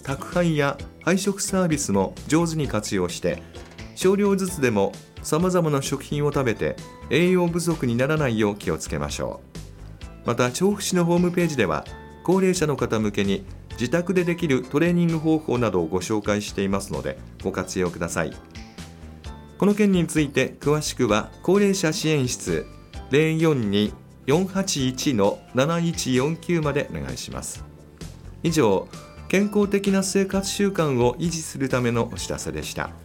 宅配や配食サービスも上手に活用して、少量ずつでもさまざまな食品を食べて栄養不足にならないよう気をつけましょう。また調布市のホームページでは、高齢者の方向けに自宅でできるトレーニング方法などをご紹介していますので、ご活用ください。この件について詳しくは高齢者支援室 042-481-7149 までお願いします。以上、健康的な生活習慣を維持するためのお知らせでした。